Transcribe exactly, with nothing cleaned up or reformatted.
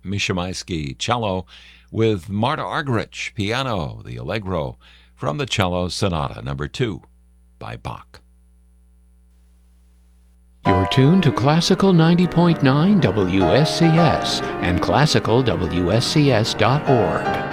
Mishamaisky cello, with Marta Argerich piano, the Allegro from the Cello Sonata number two by Bach. You're tuned to Classical ninety point nine W S C S and classical W S C S dot org.